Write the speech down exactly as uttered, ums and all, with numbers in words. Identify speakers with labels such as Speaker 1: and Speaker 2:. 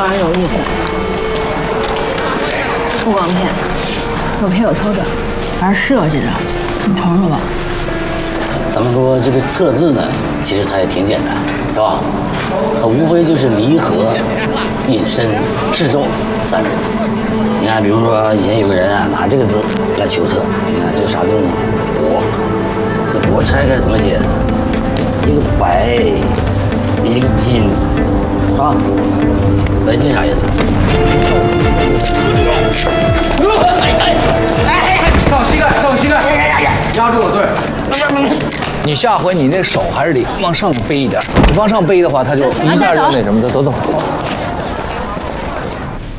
Speaker 1: 让人有意思。不光骗，有赔有偷的，还是设计的。你瞅瞅吧。
Speaker 2: 咱们说这个测字呢，其实它也挺简单，是吧？它无非就是离合、引申、示众三种。你看，比如说以前有个人啊，拿这个字来求测，你看这是啥字呢？帛。这帛拆开怎么写？一个白，一个金，啊，白金啥颜色？哎哎哎！
Speaker 3: 上膝盖，上膝盖，压住了，对。你下回你那手还是得往上背一点，你往上背的话，它就一下就那什么的，走走。